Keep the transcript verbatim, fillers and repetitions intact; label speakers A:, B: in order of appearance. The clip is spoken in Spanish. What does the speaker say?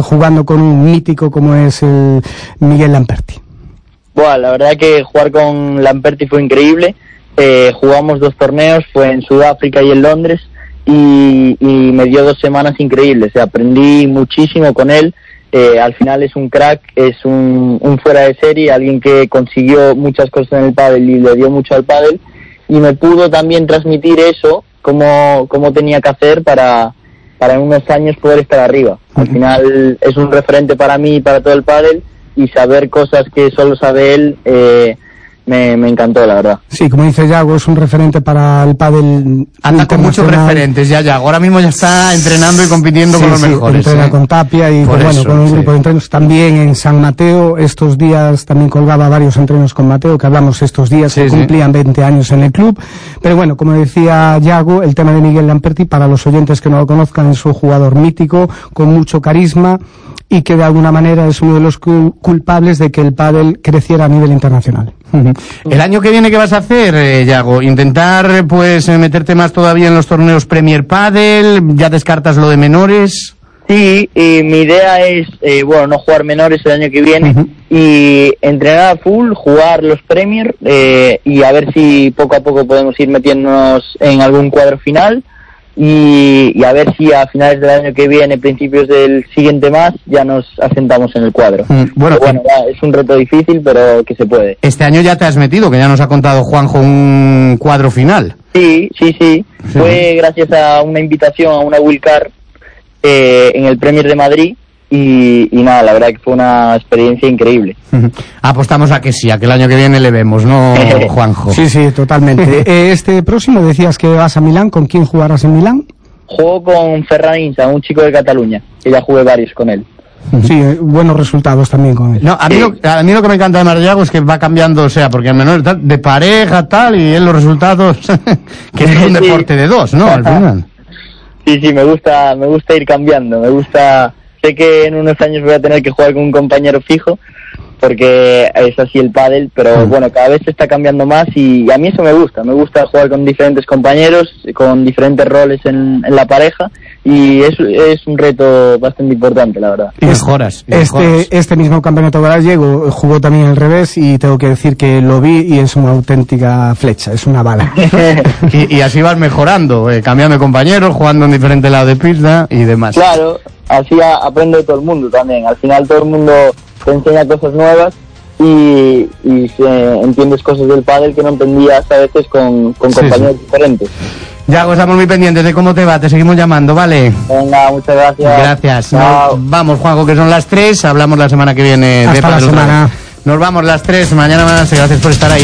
A: jugando con un mítico como es el Miguel Lamperti.
B: Bueno, la verdad que jugar con Lamperti fue increíble. Eh, jugamos dos torneos, fue en Sudáfrica y en Londres, y, y me dio dos semanas increíbles. O sea, aprendí muchísimo con él. Eh, al final es un crack, es un, un fuera de serie, alguien que consiguió muchas cosas en el pádel y le dio mucho al pádel, y me pudo también transmitir eso, cómo, cómo tenía que hacer para, para en unos años poder estar arriba. Al final es un referente para mí y para todo el pádel, y saber cosas que solo sabe él, eh, me, me encantó, la verdad.
A: Sí, como dice Yago, es un referente para el pádel.
C: Anda con muchos referentes ya, Yago. Ahora mismo ya está entrenando y compitiendo
A: sí,
C: con los
A: sí,
C: mejores.
A: Entrena
C: ¿eh?
A: con Tapia y con,
C: eso,
A: bueno, con un
C: sí.
A: grupo de entrenos. También en San Mateo, estos días, también colgaba varios entrenos con Mateo, que hablamos estos días,
C: sí,
A: que
C: sí.
A: cumplían veinte años en el club. Pero bueno, como decía Yago, el tema de Miguel Lamperti, para los oyentes que no lo conozcan, es un jugador mítico, con mucho carisma, y que de alguna manera es uno de los culpables de que el pádel creciera a nivel internacional.
C: El año que viene, ¿qué vas a hacer, eh, Yago? ¿Intentar, pues, meterte más todavía en los torneos Premier Padel? ¿Ya descartas lo de menores?
B: Sí, y mi idea es, eh, bueno, no jugar menores el año que viene, uh-huh. y entrenar a full, jugar los Premier, eh, y a ver si poco a poco podemos ir metiéndonos en algún cuadro final. Y, y a ver si a finales del año que viene, principios del siguiente más, ya nos asentamos en el cuadro. Mm, bueno, bueno ya es un reto difícil, pero que se puede.
C: Este año ya te has metido, que ya nos ha contado Juanjo, un cuadro final.
B: Sí, sí, sí. sí. Fue gracias a una invitación a una wildcard eh, en el Premier de Madrid. Y, y nada, la verdad que fue una experiencia increíble.
C: Apostamos a que sí, a que el año que viene le vemos, ¿no, Juanjo?
A: Sí, sí, totalmente. eh, este próximo decías que vas a Milán. ¿Con quién jugarás en Milán?
B: Juego con Ferran Insa, un chico de Cataluña, que ya jugué varios con él.
A: Sí, eh, buenos resultados también con él.
C: No, a mí, lo, a mí lo que me encanta de Mardiago es que va cambiando, o sea, porque al menor tal, de pareja, tal, y él los resultados, que es un deporte de dos, ¿no? Al final.
B: Sí, sí, me gusta, me gusta ir cambiando, me gusta... Sé que en unos años voy a tener que jugar con un compañero fijo, porque es así el pádel, pero bueno, cada vez se está cambiando más, y a mí eso me gusta, me gusta jugar con diferentes compañeros, con diferentes roles en, en la pareja, y es, es un reto bastante importante, la verdad.
C: Y mejoras. Y mejoras.
A: Este, este mismo campeonato gallego jugó también al revés, y tengo que decir que lo vi y es una auténtica flecha, es una bala.
C: y, y así vas mejorando, eh, cambiando de compañeros, jugando en diferente lado de pista y demás.
B: Claro, así a, aprende todo el mundo también, al final todo el mundo te enseña cosas nuevas, y, y eh, entiendes cosas del pádel que no entendías a veces con, con sí, compañeros sí. diferentes.
C: Yago, estamos muy pendientes de cómo te va, te seguimos llamando, ¿vale?
B: Venga, muchas gracias.
C: Gracias. Nos, vamos, Juanjo, que son las tres, hablamos la semana que viene.
A: Hasta
C: de
A: la semana.
C: Nos vamos las tres, mañana más, gracias por estar ahí.